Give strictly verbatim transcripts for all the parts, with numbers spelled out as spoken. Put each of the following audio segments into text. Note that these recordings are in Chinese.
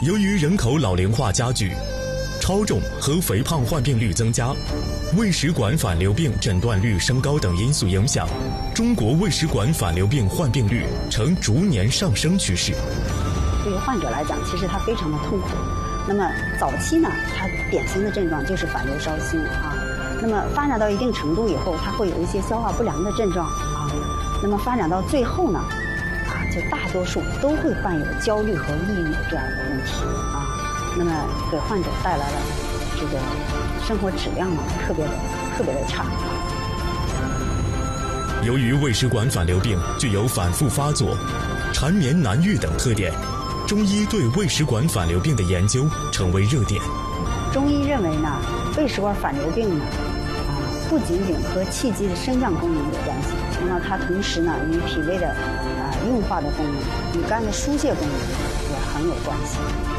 由于人口老龄化加剧，超重和肥胖患病率增加，胃食管反流病诊断率升高等因素影响，中国胃食管反流病患病率呈逐年上升趋势。 对于患者来讲，其实他非常的痛苦。那么早期呢，他典型的症状就是反流烧心啊。那么发展到一定程度以后，他会有一些消化不良的症状啊。那么发展到最后呢，啊，就大多数都会伴有焦虑和抑郁这样的问题啊。那么给患者带来了这个生活质量呢，特别的特别的差。 由于胃食管反流病具有反复发作、缠绵难愈等特点，中医对胃食管反流病的研究成为热点。 中医认为呢，胃食管反流病呢，啊，不仅仅和气机的升降功能有关系，那么它同时呢，与脾胃的啊运化的功能、与肝的疏泄功能也很有关系。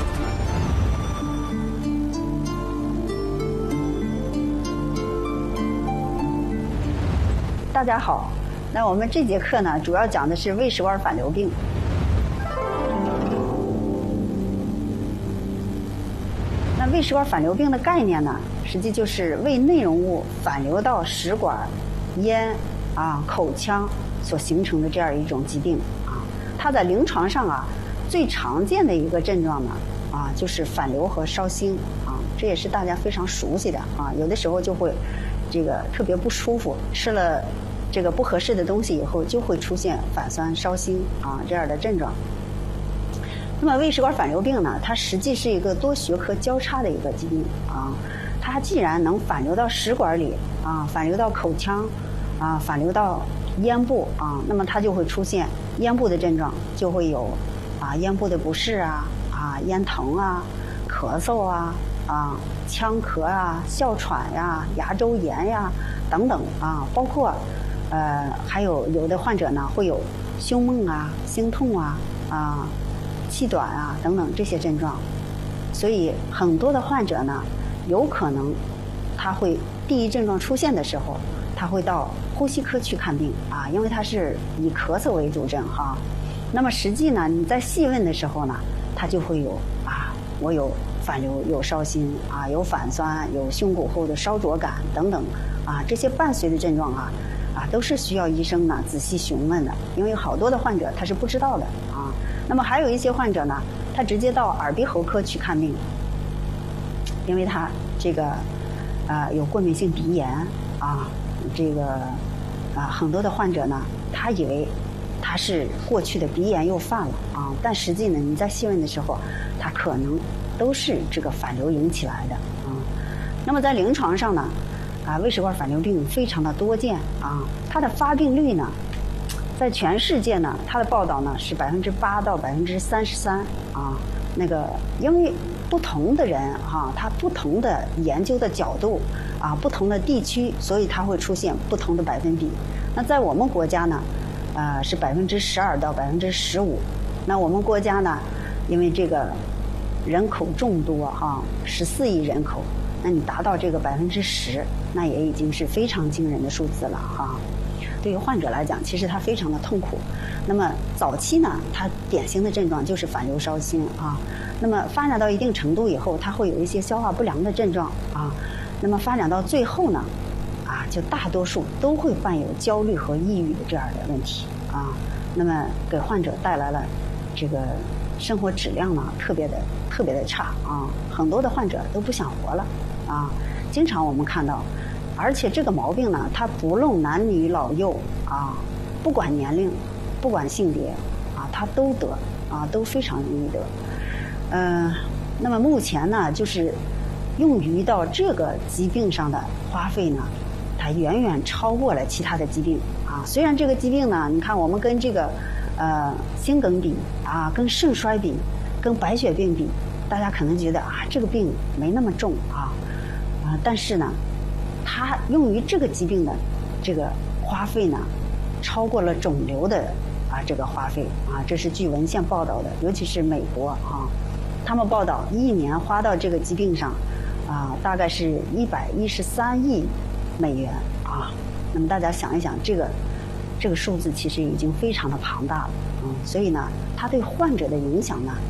大家好，那我们这节课呢，主要讲的是胃食管反流病。那胃食管反流病的概念呢，实际就是胃内容物反流到食管、咽啊、口腔所形成的这样一种疾病啊。它在临床上啊，最常见的一个症状呢，啊，就是反流和烧心啊，这也是大家非常熟悉的啊。有的时候就会这个特别不舒服，吃了这个不合适的东西以后，就会出现反酸、烧心啊这样的症状。那么胃食管反流病呢，它实际是一个多学科交叉的一个疾病啊。它既然能反流到食管里啊，反流到口腔啊，反流到咽部啊，那么它就会出现咽部的症状，就会有啊咽部的不适啊啊咽疼啊、咳嗽啊啊呛咳啊、哮喘呀、牙周炎呀等等啊，包括呃还有有的患者呢会有胸闷啊、心痛啊啊。气短啊等等这些症状，所以很多的患者呢，有可能他会第一症状出现的时候，他会到呼吸科去看病啊，因为他是以咳嗽为主症哈。那么实际呢，你在细问的时候呢，他就会有啊，我有反流、有烧心啊，有反酸、有胸骨后的烧灼感等等啊，这些伴随的症状啊啊，都是需要医生呢仔细询问的，因为好多的患者他是不知道的啊。那么还有一些患者呢，他直接到耳鼻喉科去看病，因为他这个呃有过敏性鼻炎啊，这个啊很多的患者呢，他以为他是过去的鼻炎又犯了啊，但实际呢，你在细问的时候，他可能都是这个反流引起来的啊。那么在临床上呢，啊胃食管反流病非常的多见啊，它的发病率呢，在全世界呢，它的报道呢是百分之八到百分之三十三啊。那个因为不同的人哈、啊，他不同的研究的角度啊，不同的地区，所以它会出现不同的百分比。那在我们国家呢，呃是百分之十二到百分之十五。那我们国家呢，因为这个人口众多哈，十四亿人口，那你达到这个百分之十，那也已经是非常惊人的数字了哈。对于患者来讲，其实他非常的痛苦。那么早期呢，他典型的症状就是反流烧心啊。那么发展到一定程度以后，他会有一些消化不良的症状啊。那么发展到最后呢，啊，就大多数都会伴有焦虑和抑郁的这样的问题啊。那么给患者带来了这个生活质量呢，特别的特别的差啊。很多的患者都不想活了啊。经常我们看到。而且这个毛病呢，它不论男女老幼啊，不管年龄，不管性别啊，它都得啊，都非常容易得。呃，那么目前呢，就是用于到这个疾病上的花费呢，它远远超过了其他的疾病啊。虽然这个疾病呢，你看我们跟这个呃心梗比啊，跟肾衰比，跟白血病比，大家可能觉得啊，这个病没那么重啊啊，但是呢。它用于这个疾病的这个花费呢，超过了肿瘤的啊这个花费啊，这是据文献报道的，尤其是美国啊，他们报道一年花到这个疾病上啊，大概是一百一十三亿美元啊。那么大家想一想，这个这个数字其实已经非常的庞大了，嗯，所以呢，它对患者的影响呢，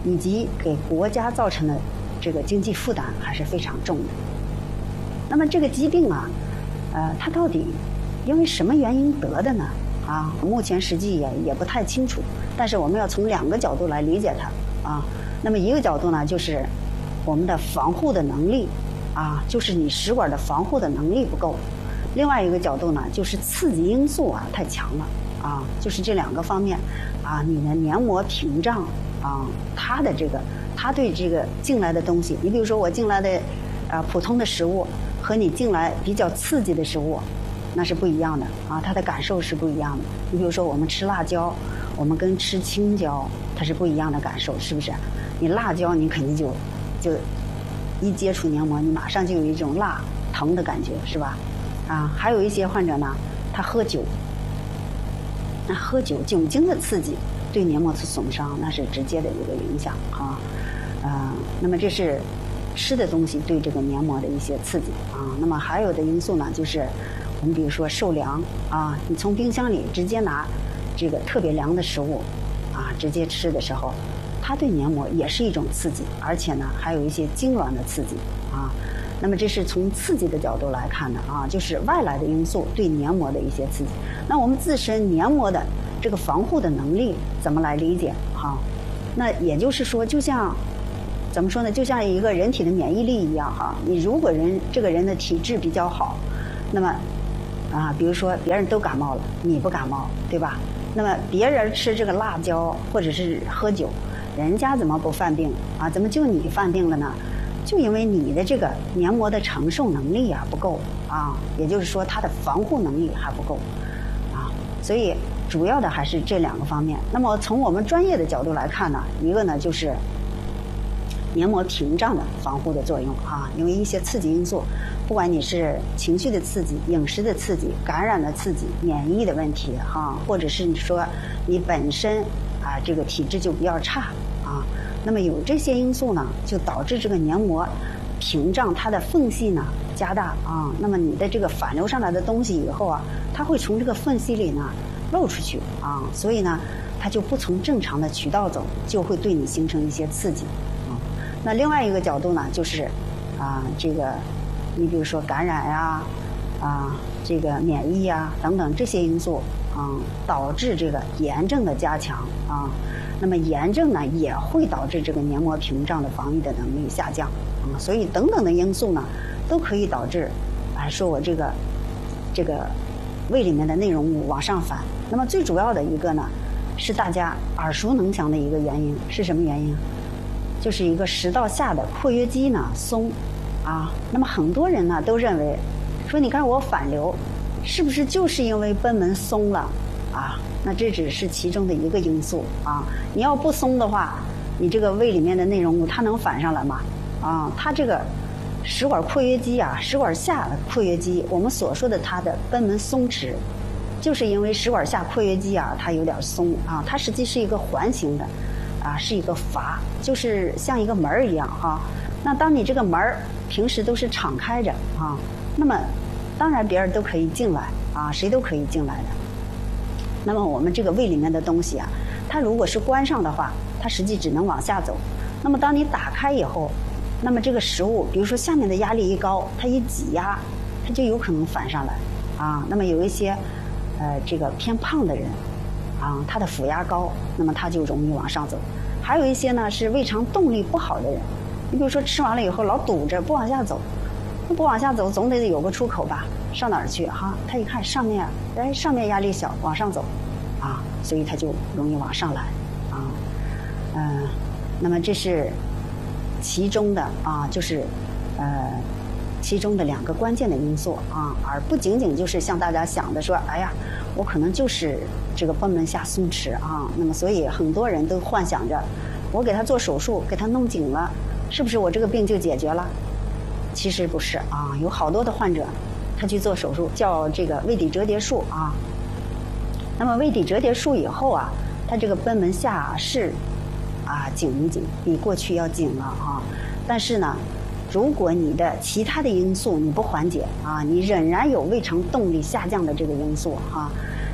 以及给国家造成的这个经济负担还是非常重的。那么这个疾病啊，呃，它到底因为什么原因得的呢？啊，目前实际也也不太清楚。但是我们要从两个角度来理解它啊。那么一个角度呢，就是我们的防护的能力啊，就是你食管的防护的能力不够。另外一个角度呢，就是刺激因素啊太强了啊，就是这两个方面啊，你的黏膜屏障啊，它的这个它对这个进来的东西，你比如说我进来的啊普通的食物和你进来比较刺激的食物，那是不一样的啊，它的感受是不一样的。你比如说我们吃辣椒，我们跟吃青椒它是不一样的感受，是不是？你辣椒你肯定就就一接触黏膜，你马上就有一种辣疼的感觉，是吧？啊，还有一些患者呢，他喝酒，那喝酒酒精的刺激对黏膜的损伤那是直接的一个影响啊。呃，那么这是吃的东西对这个黏膜的一些刺激啊。那么还有的因素呢，就是我们比如说受凉啊，你从冰箱里直接拿这个特别凉的食物啊，直接吃的时候，它对黏膜也是一种刺激，而且呢还有一些痉挛的刺激啊。那么这是从刺激的角度来看的啊，就是外来的因素对黏膜的一些刺激。那我们自身黏膜的这个防护的能力怎么来理解哈？那也就是说，就像怎么说呢？就像一个人体的免疫力一样哈。你如果人这个人的体质比较好，那么啊，比如说别人都感冒了，你不感冒，对吧？那么别人吃这个辣椒或者是喝酒，人家怎么不犯病啊？怎么就你犯病了呢？就因为你的这个黏膜的承受能力啊不够啊，也就是说它的防护能力还不够啊，所以主要的还是这两个方面。那么从我们专业的角度来看呢，一个呢就是黏膜屏障的防护的作用啊，因为一些刺激因素，不管你是情绪的刺激、饮食的刺激、感染的刺激、免疫的问题哈，或者是你说你本身啊这个体质就比较差啊。那么有这些因素呢，就导致这个黏膜屏障它的缝隙呢加大啊。那么你的这个反流上来的东西以后啊，它会从这个缝隙里呢漏出去啊，所以呢它就不从正常的渠道走，就会对你形成一些刺激啊。那另外一个角度呢，就是啊这个你比如说感染呀啊这个免疫呀等等这些因素啊，导致这个炎症的加强啊。那么炎症呢也会导致这个黏膜屏障的防御的能力下降啊，所以等等的因素呢都可以导致啊说我这个这个胃里面的内容物往上反。那么最主要的一个呢是大家耳熟能详的一个原因是什么原因？就是一个食道下的括约肌呢松啊。那么很多人呢都认为说，你看我反流是不是就是因为贲门松了啊？那这只是其中的一个因素啊。你要不松的话，你这个胃里面的内容物它能反上来吗？啊，它这个食管括约肌啊，食管下的括约肌，我们所说的它的贲门松弛，就是因为食管下括约肌啊它有点松啊，它实际是一个环形的啊，是一个阀，就是像一个门儿一样哈、啊。那当你这个门儿平时都是敞开着啊，那么当然别人都可以进来啊，谁都可以进来的。那么我们这个胃里面的东西啊，它如果是关上的话，它实际只能往下走。那么当你打开以后，那么这个食物，比如说下面的压力一高，它一挤压，它就有可能反上来啊。那么有一些呃这个偏胖的人啊，他的腹压高，那么他就容易往上走。还有一些呢是胃肠动力不好的人，你比如说吃完了以后老堵着不往下走，不往下走总得有个出口吧？上哪儿去哈？他一看上面，哎，上面压力小，往上走，啊，所以他就容易往上来，啊，嗯、呃，那么这是其中的啊，就是呃，其中的两个关键的因素啊，而不仅仅就是像大家想的说，哎呀，我可能就是这个贲门下松弛啊，那么所以很多人都幻想着，我给他做手术，给他弄紧了，是不是我这个病就解决了？其实不是啊，有好多的患者，他去做手术叫这个胃底折叠术啊。那么胃底折叠术以后啊，他这个贲门下是啊紧一紧，比过去要紧了啊。但是呢，如果你的其他的因素你不缓解啊，你仍然有胃肠动力下降的这个因素啊，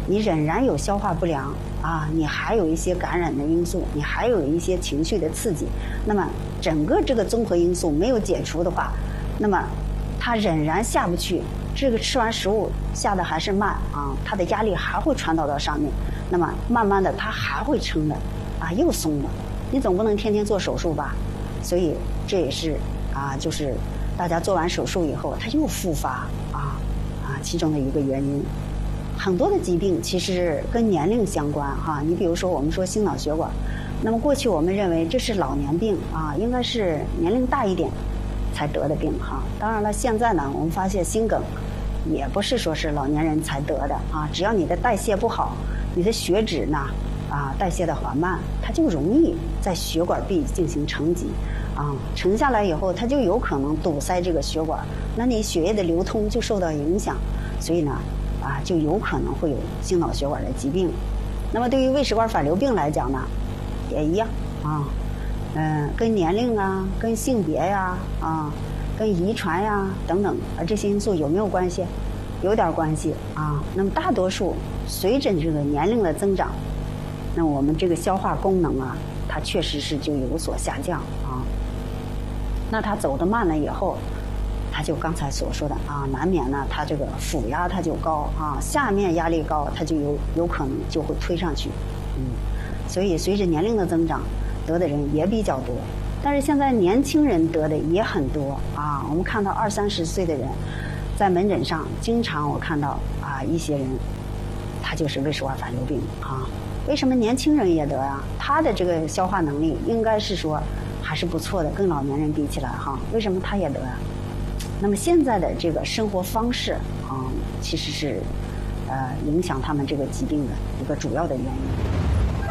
你仍然有消化不良啊，你还有一些感染的因素，你还有一些情绪的刺激，那么整个这个综合因素没有解除的话，那么它仍然下不去，这个吃完食物下的还是慢啊，它的压力还会传导到上面，那么慢慢的它还会撑的啊，又松了。你总不能天天做手术吧？所以这也是啊，就是大家做完手术以后，它又复发啊啊，其中的一个原因。很多的疾病其实跟年龄相关哈，你比如说我们说心脑血管，那么过去我们认为这是老年病啊，应该是年龄大一点才得的病哈。当然了，现在呢，我们发现心梗也不是说是老年人才得的啊，只要你的代谢不好，你的血脂呢啊代谢的缓慢，它就容易在血管壁进行沉积啊，沉下来以后，它就有可能堵塞这个血管，那你血液的流通就受到影响，所以呢。啊，就有可能会有心脑血管的疾病。那么对于胃食管反流病来讲呢，也一样啊，嗯、呃，跟年龄啊、跟性别呀、啊、啊、跟遗传呀、啊、等等啊这些因素有没有关系？有点关系啊。那么大多数随着这个年龄的增长，那我们这个消化功能啊，它确实是就有所下降啊。那它走得慢了以后。它就刚才所说的啊，难免呢，它这个腹压它就高啊，下面压力高，它就有有可能就会推上去，嗯，所以随着年龄的增长，得的人也比较多，但是现在年轻人得的也很多啊。我们看到二三十岁的人，在门诊上经常我看到啊一些人，他就是胃食管反流病啊。为什么年轻人也得啊？他的这个消化能力应该是说还是不错的，跟老年人比起来哈，为什么他也得啊？那么现在的这个生活方式啊，其实是呃影响他们这个疾病的一个主要的原因。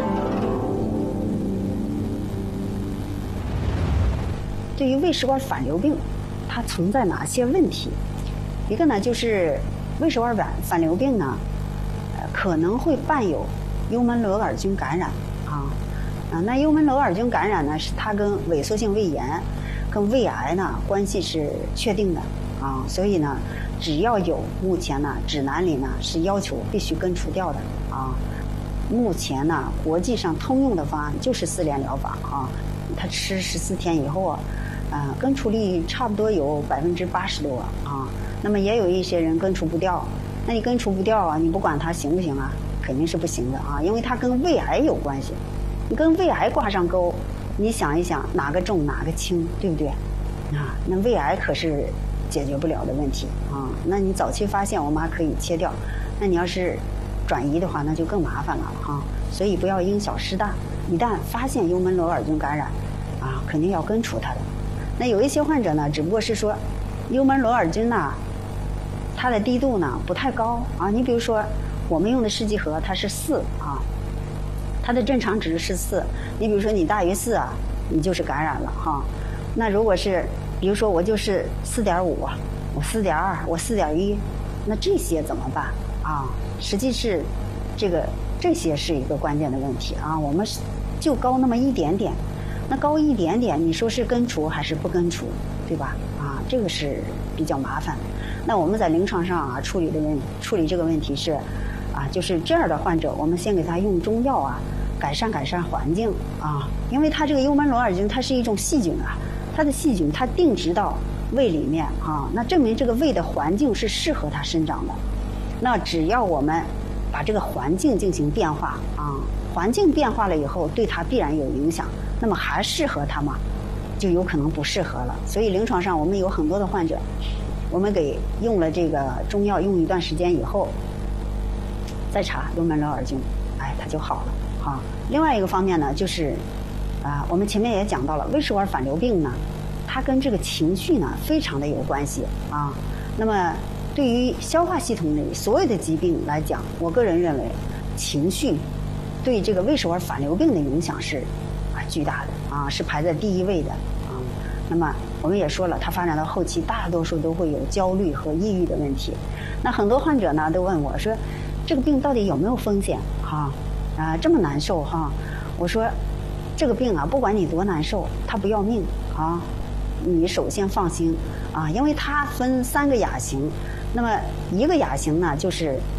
对于胃食管反流病，它存在哪些问题？一个呢，就是胃食管反反流病呢，呃可能会伴有幽门螺杆菌感染啊啊，那幽门螺杆菌感染呢，是它跟萎缩性胃炎。跟胃癌呢关系是确定的啊，所以呢，只要有目前呢指南里呢是要求必须根除掉的啊。目前呢国际上通用的方案就是四联疗法啊，他吃十四天以后啊，呃根除率差不多有百分之八十多啊。那么也有一些人根除不掉，那你根除不掉啊，你不管它行不行啊？肯定是不行的啊，因为它跟胃癌有关系，你跟胃癌挂上钩。你想一想，哪个重哪个轻，对不对？啊，那胃癌可是解决不了的问题啊。那你早期发现，我们还可以切掉；那你要是转移的话，那就更麻烦了哈。所以不要因小失大，一旦发现幽门螺杆菌感染，啊，肯定要根除它的。那有一些患者呢，只不过是说幽门螺杆菌呢，它的低度呢不太高啊。你比如说，我们用的试剂盒它是四啊。它的正常值是四，你比如说你大于四啊，你就是感染了哈。那如果是，比如说我就是四点五，我四点二，我四点一，那这些怎么办啊？实际是这个这些是一个关键的问题啊。我们就高那么一点点，那高一点点，你说是根除还是不根除，对吧？啊，这个是比较麻烦的。那我们在临床上啊处理的问处理这个问题是，啊，就是这样的患者，我们先给他用中药啊。改善改善环境啊，因为它这个幽门螺杆菌它是一种细菌啊，它的细菌它定植到胃里面啊，那证明这个胃的环境是适合它生长的。那只要我们把这个环境进行变化啊，环境变化了以后，对它必然有影响。那么还适合它吗？就有可能不适合了。所以临床上我们有很多的患者，我们给用了这个中药用一段时间以后，再查幽门螺杆菌，哎，它就好了。啊，另外一个方面呢，就是啊，我们前面也讲到了，胃食管反流病呢，它跟这个情绪呢非常的有关系啊。那么对于消化系统内所有的疾病来讲，我个人认为，情绪对这个胃食管反流病的影响是啊巨大的啊，是排在第一位的啊。那么我们也说了，它发展到后期，大多数都会有焦虑和抑郁的问题。那很多患者呢都问我说，这个病到底有没有风险哈？啊，这么难受哈！我说，这个病啊，不管你多难受，它不要命啊！你首先放心啊，因为它分三个亚型，那么一个亚型呢，就是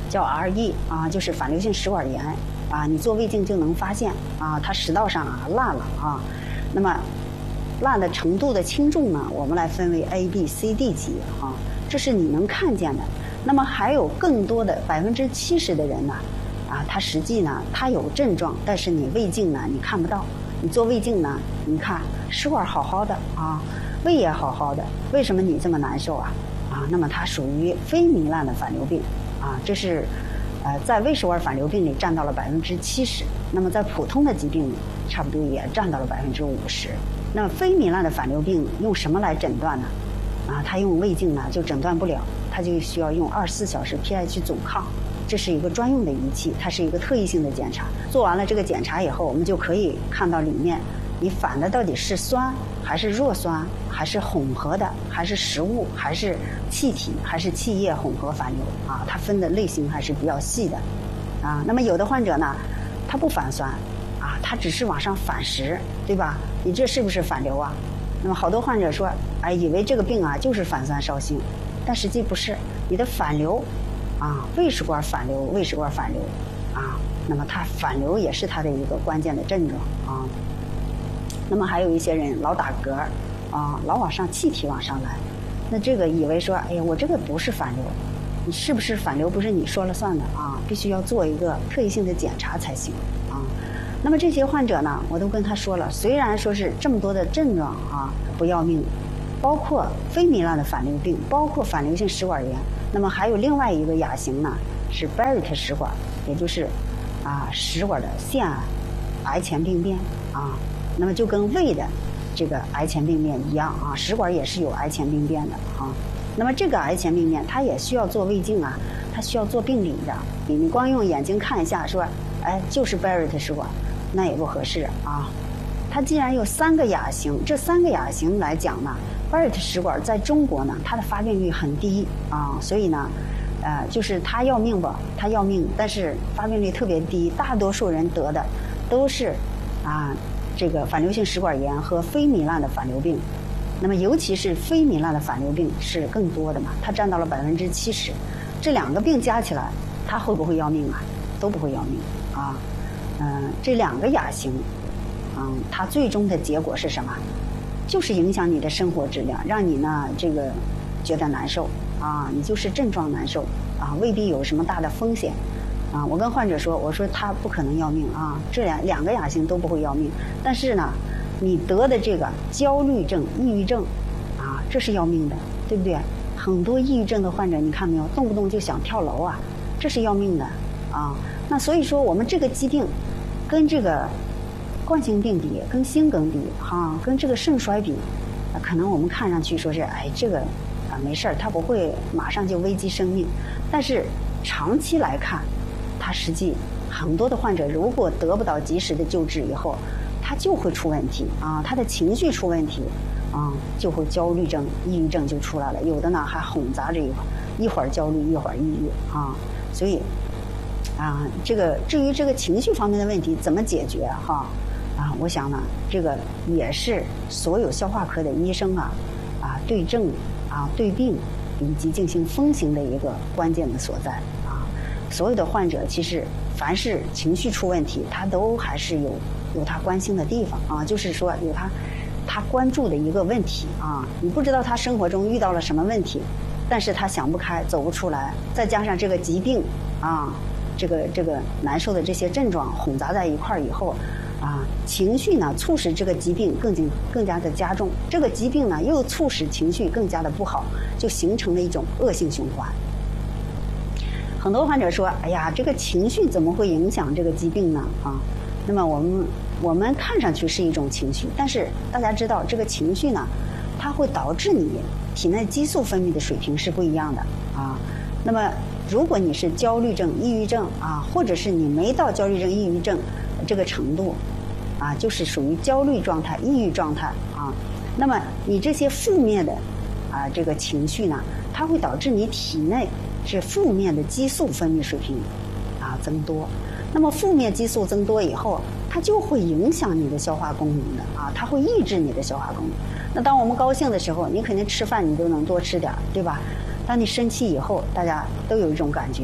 叫 R E 啊，就是反流性食管炎啊，你做胃镜就能发现啊，它食道上啊烂了啊。那么烂的程度的轻重呢，我们来分为 A、B、C、D 级啊，这是你能看见的。那么还有更多的百分之七十的人呢，啊，他实际呢他有症状，但是你胃镜呢你看不到，你做胃镜呢，你看食管好好的啊，胃也好好的，为什么你这么难受啊？啊，那么它属于非糜烂的反流病啊，这是呃在胃食管反流病里占到了百分之七十，那么在普通的疾病里，差不多也占到了百分之五十。那么非糜烂的反流病用什么来诊断呢？啊，它用胃镜呢就诊断不了，它就需要用二十四小时 P H 阻抗，这是一个专用的仪器，它是一个特异性的检查。做完了这个检查以后，我们就可以看到里面你反的到底是酸还是弱酸，还是混合的，还是食物，还是气体，还是气液混合反流啊？它分的类型还是比较细的啊。那么有的患者呢，他不反酸啊，他只是往上反食，对吧？你这是不是反流啊？那么好多患者说，哎，以为这个病啊就是反酸烧心，但实际不是，你的反流啊，胃食管反流，胃食管反流啊，那么它反流也是它的一个关键的症状啊。那么还有一些人老打嗝啊，老往上气体往上来，那这个以为说，哎呀，我这个不是反流，你是不是反流不是你说了算的啊？必须要做一个特异性的检查才行啊。那么这些患者呢，我都跟他说了，虽然说是这么多的症状啊不要命，包括非糜烂的反流病，包括反流性食管炎，那么还有另外一个亚型呢是 Barrett 食管，也就是啊食管的腺癌癌前病变啊。那么就跟胃的这个癌前病变一样啊，食管也是有癌前病变的啊。那么这个癌前病变它也需要做胃镜啊，它需要做病理的。你你光用眼睛看一下说，哎，就是 Barrett 食管，那也不合适啊。它既然有三个亚型，这三个亚型来讲呢 ，Barrett 食管在中国呢，它的发病率很低啊，所以呢，呃，就是它要命吧，它要命，但是发病率特别低，大多数人得的都是啊。这个反流性食管炎和非糜烂的反流病，那么尤其是非糜烂的反流病是更多的嘛，它占到了百分之七十。这两个病加起来，它会不会要命啊？都不会要命啊。嗯、呃，这两个亚型，嗯，它最终的结果是什么？就是影响你的生活质量，让你呢这个觉得难受啊，你就是症状难受啊，未必有什么大的风险。啊，我跟患者说，我说他不可能要命啊，这两两个亚型都不会要命，但是呢，你得的这个焦虑症、抑郁症，啊，这是要命的，对不对？很多抑郁症的患者，你看没有，动不动就想跳楼啊，这是要命的啊。那所以说，我们这个疾病跟这个冠心病比，跟心梗比，哈、啊，跟这个肾衰比，啊，可能我们看上去说是，哎，这个啊没事儿，它不会马上就危及生命，但是长期来看。他实际很多的患者，如果得不到及时的救治以后，他就会出问题啊，他的情绪出问题啊，就会焦虑症、抑郁症就出来了。有的呢还混杂着一会儿，一会儿焦虑，一会儿抑郁啊。所以啊，这个至于这个情绪方面的问题怎么解决哈啊，我想呢，这个也是所有消化科的医生啊啊对症啊对病以及进行风行的一个关键的所在。所有的患者其实凡是情绪出问题，他都还是有有他关心的地方啊，就是说有他他关注的一个问题啊。你不知道他生活中遇到了什么问题，但是他想不开，走不出来，再加上这个疾病啊，这个这个难受的这些症状混杂在一块儿以后啊，情绪呢促使这个疾病更加更加的加重，这个疾病呢又促使情绪更加的不好，就形成了一种恶性循环。很多患者说：“哎呀，这个情绪怎么会影响这个疾病呢？”啊，那么我们我们看上去是一种情绪，但是大家知道，这个情绪呢，它会导致你体内激素分泌的水平是不一样的啊。那么，如果你是焦虑症、抑郁症啊，或者是你没到焦虑症、抑郁症这个程度啊，就是属于焦虑状态、抑郁状态啊，那么你这些负面的啊这个情绪呢，它会导致你体内是负面的激素分泌水平啊增多。那么负面激素增多以后，它就会影响你的消化功能的啊，它会抑制你的消化功能。那当我们高兴的时候，你肯定吃饭你都能多吃点，对吧？当你生气以后，大家都有一种感觉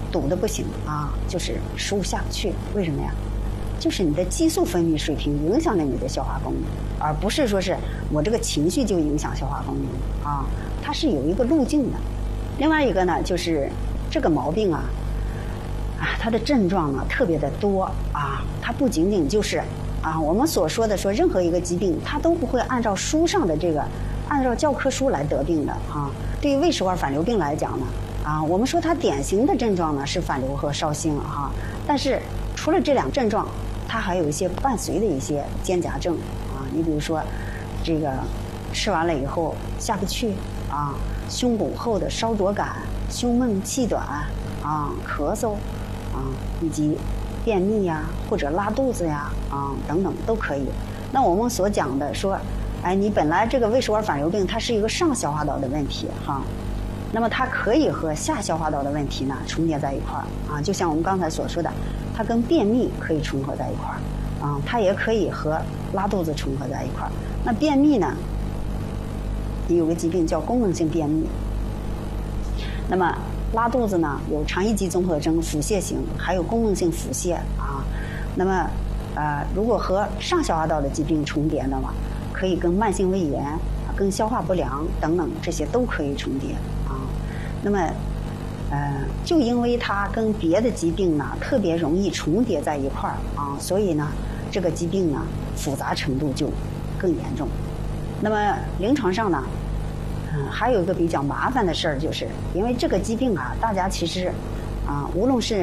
堵得不行啊，就是食物下不去，为什么呀？就是你的激素分泌水平影响了你的消化功能，而不是说是我这个情绪就影响消化功能啊，它是有一个路径的。另外一个呢，就是这个毛病啊，啊，它的症状呢特别的多啊，它不仅仅就是啊我们所说的说任何一个疾病，它都不会按照书上的这个按照教科书来得病的啊。对于胃食管反流病来讲呢，啊，我们说它典型的症状呢是反流和烧心啊，但是除了这两症状，它还有一些伴随的一些兼夹症啊，你比如说，这个吃完了以后下不去啊，胸骨后的烧灼感、胸闷气短啊、咳嗽啊，以及便秘呀或者拉肚子呀啊等等都可以。那我们所讲的说，哎，你本来这个胃食管反流病它是一个上消化道的问题哈，那么它可以和下消化道的问题呢重叠在一块儿啊，就像我们刚才所说的。它跟便秘可以重合在一块儿，啊，它也可以和拉肚子重合在一块儿。那便秘呢，有个疾病叫功能性便秘。那么拉肚子呢，有肠易激综合征、腹泻型，还有功能性腹泻啊。那么，呃，如果和上消化道的疾病重叠的话，可以跟慢性胃炎、跟消化不良等等这些都可以重叠啊。那么。呃，就因为它跟别的疾病呢特别容易重叠在一块儿啊，所以呢，这个疾病呢复杂程度就更严重。那么临床上呢，嗯，还有一个比较麻烦的事儿，就是因为这个疾病啊，大家其实啊，无论是